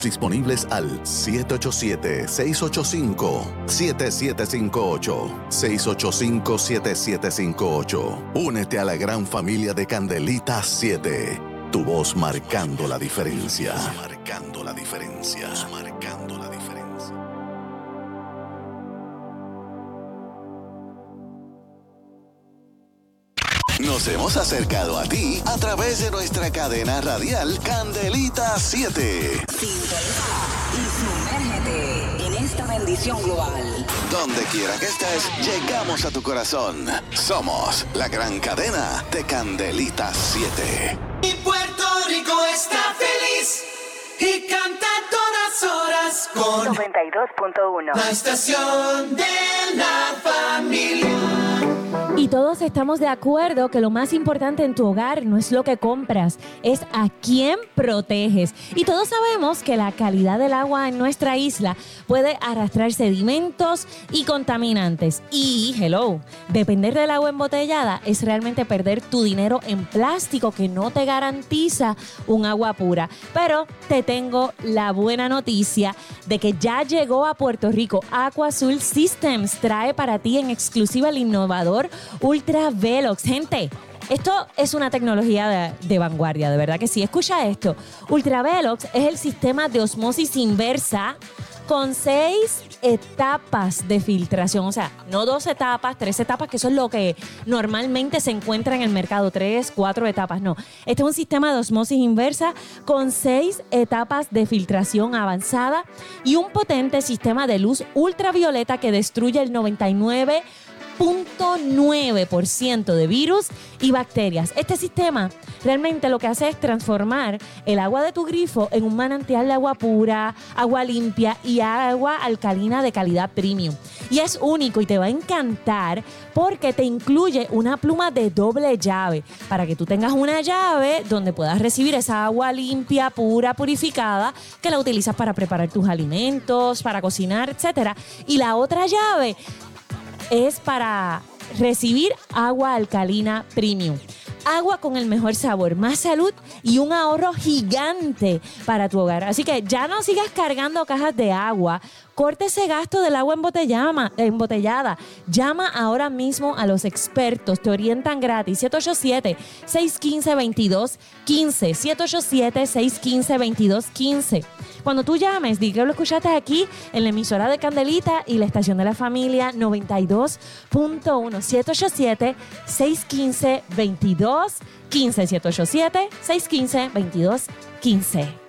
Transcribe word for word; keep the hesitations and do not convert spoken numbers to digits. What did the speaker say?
Disponibles al siete ocho siete, seis ocho cinco, siete siete cinco ocho, seis ocho cinco, siete siete cinco ocho. Únete a la gran familia de Candelitas siete. Tu voz marcando la diferencia. Marcando la diferencia. Marcando la diferencia. Nos hemos acercado a ti a través de nuestra cadena radial Candelita siete. Sintoniza y sumérgete en esta bendición global. Donde quiera que estés, llegamos a tu corazón. Somos la gran cadena de Candelita siete. Y Puerto Rico está feliz y canta a todas horas con noventa y dos punto uno. La estación de la familia. Y todos estamos de acuerdo que lo más importante en tu hogar no es lo que compras, es a quién proteges. Y todos sabemos que la calidad del agua en nuestra isla puede arrastrar sedimentos y contaminantes. Y, hello, depender del agua embotellada es realmente perder tu dinero en plástico que no te garantiza un agua pura. Pero te tengo la buena noticia de que ya llegó a Puerto Rico Aqua Azul Systems. Trae para ti en exclusiva el innovador Ultra Velox. Gente, esto es una tecnología de, de vanguardia, de verdad que sí. Escucha esto. Ultra Velox es el sistema de osmosis inversa con seis etapas de filtración. O sea, no dos etapas, tres etapas, que eso es lo que normalmente se encuentra en el mercado. Tres, cuatro etapas, no. Este es un sistema de osmosis inversa con seis etapas de filtración avanzada y un potente sistema de luz ultravioleta que destruye el noventa y nueve punto nueve por ciento de virus y bacterias. Este sistema realmente lo que hace es transformar el agua de tu grifo en un manantial de agua pura, agua limpia y agua alcalina de calidad premium. Y es único y te va a encantar porque te incluye una pluma de doble llave para que tú tengas una llave donde puedas recibir esa agua limpia, pura, purificada que la utilizas para preparar tus alimentos, para cocinar, etcétera. Y la otra llave es para recibir agua alcalina premium. Agua con el mejor sabor, más salud y un ahorro gigante para tu hogar. Así que ya no sigas cargando cajas de agua. Corte ese gasto del agua embotellada. embotellada. Llama ahora mismo a los expertos. Te orientan gratis. siete ocho siete, seis uno cinco, dos dos uno cinco. siete ocho siete, seis uno cinco, dos dos uno cinco. Cuando tú llames, di que lo escuchaste aquí en la emisora de Candelita y la estación de la familia noventa y dos punto uno. siete ocho siete, seis uno cinco, dos dos uno cinco. siete ocho siete, seis uno cinco, dos dos uno cinco.